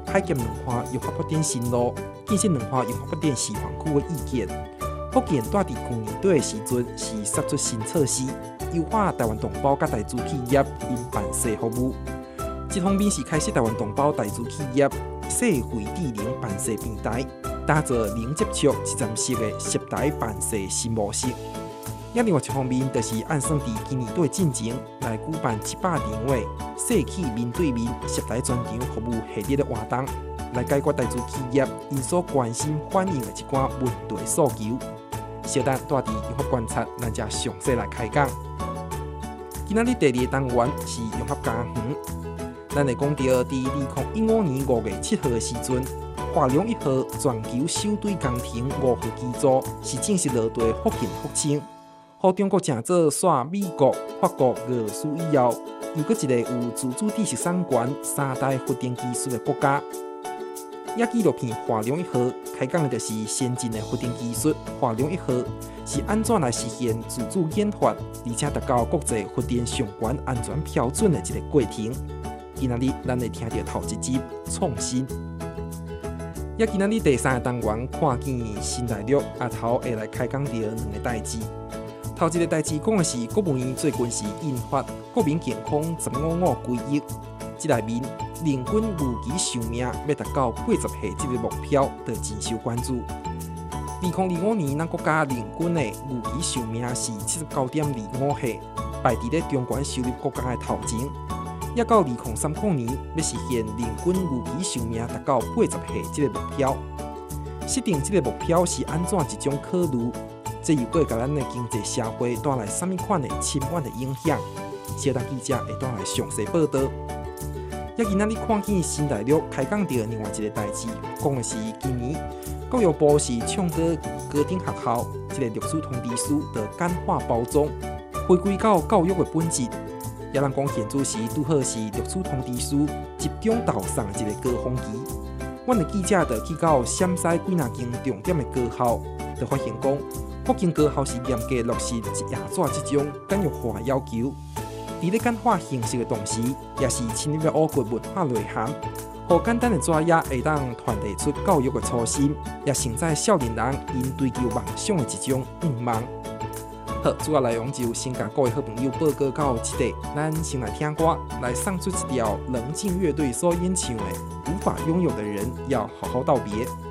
派检两化用发电新路建设两化用发电示范区的意见。福建在伫去年底的时阵是杀出新措施，优化台湾同胞甲大资企业因办事服务。一方面是开设台湾同胞大资企业社会智能办事平台，打造零接触一站式的接待办事新模式。另外一方面，就是按算伫今年底进前来举办700场的社企面对面接待专场服务系列的活动，来解决大资企业因所关心反映的一寡问题诉求。小等带伫永和观察，咱才详细来开讲。今仔日第2个单元是永和家园，咱会讲到伫2015年5月7号的时阵，华龙1号全球首队工程5号机组是正式落地福建福清，互中国正做煞美国、法国、俄罗斯以后，又搁一个有自主知识产权3大发电技术的国家。也纪录片华龙1号开讲的就是先进的发电技术。华龙1号是安怎来实现自主研发，而且达到国际发电相关安全标准的一个过程。今仔日咱会听到头一集创新。也今仔日第3个单元看见新大陆，阿头会来开讲到2个代志。头一个代志讲的是国务院最近是印发国民健康1555规划，这内面人均预期寿命要达到80岁这个目标，就真受关注。2025年，咱国家人均的预期寿命是79.25岁，排伫咧中原收入国家的头前。也到2030年，要实现人均预期寿命达到80岁这个目标。设定这个目标是安怎一种考虑？这又会给咱的经济社会带来什么款的深远的影响？小等记者会带来详细报道。也今仔日看见新大陆开讲到另外一个代志，讲的是今年教育部是倡导高等学校这个历史通知书的简化包装，回归到教育的本质。也人讲现主时拄好是历史通知书集中投送一个高峰期。阮的记者就去到陕西几若间重点的高校，就发现讲，福建高校是严格落实一页纸这种简约化要求。伫咧简化形式的同时，也是深入了我国文化内涵，互简单的纸页会当传递出教育的初心，也承载少年人因追求梦想的一种愿望。好，主要内容就先甲各位好朋友报告到这里，咱先来听歌，来送出一条冷静乐队所演唱的《无法拥有的人要好好道别》。